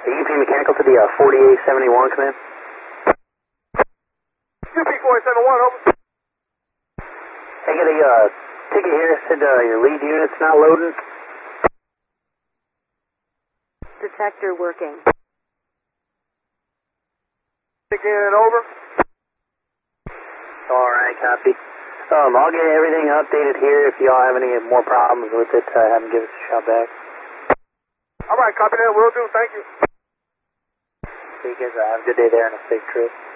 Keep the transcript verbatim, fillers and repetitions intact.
U P Mechanical to the uh, forty-eight seventy-one, come in. U P forty-eight seventy-one, over. I got a uh, ticket here, said uh, your lead unit's not loading. Detector working. Ticket over. Alright, copy. Um, I'll get everything updated here. If y'all have any more problems with it, uh, have them give us a shout back. Alright, copy that, will do, thank you. So you guys uh, have a good day there and a safe trip.